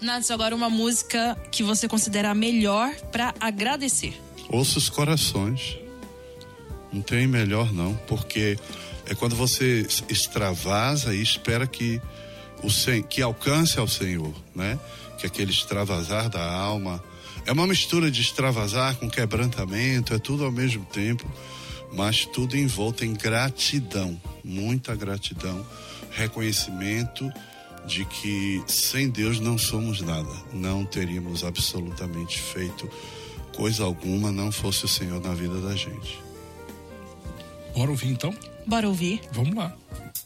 Nath, agora uma música que você considera a melhor pra agradecer. Ouça os corações. Não tem melhor não, porque é quando você extravasa e espera que alcance ao Senhor, né? Que aquele extravasar da alma é uma mistura de extravasar com quebrantamento, é tudo ao mesmo tempo, mas tudo envolto em gratidão, muita gratidão, reconhecimento de que sem Deus não somos nada, não teríamos absolutamente feito coisa alguma, não fosse o Senhor na vida da gente. Bora ouvir então? Bora ouvir. Vamos lá.